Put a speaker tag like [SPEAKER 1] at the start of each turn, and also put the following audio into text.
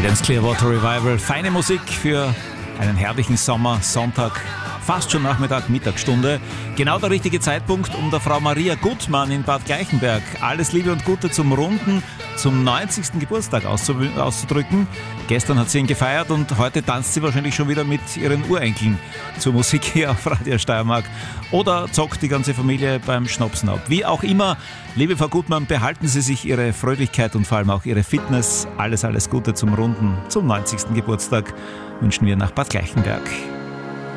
[SPEAKER 1] Creedence Clearwater Revival. Feine Musik für einen herrlichen Sommersonntag, fast schon Nachmittag, Mittagsstunde. Genau der richtige Zeitpunkt, um der Frau Maria Gutmann in Bad Gleichenberg alles Liebe und Gute zum Runden, zum 90. Geburtstag auszudrücken. Gestern hat sie ihn gefeiert und heute tanzt sie wahrscheinlich schon wieder mit ihren Urenkeln zur Musik hier auf Radio Steiermark oder zockt die ganze Familie beim Schnapsen ab. Wie auch immer, liebe Frau Gutmann, behalten Sie sich Ihre Fröhlichkeit und vor allem auch Ihre Fitness. Alles Gute zum Runden, zum 90. Geburtstag wünschen wir nach Bad Gleichenberg.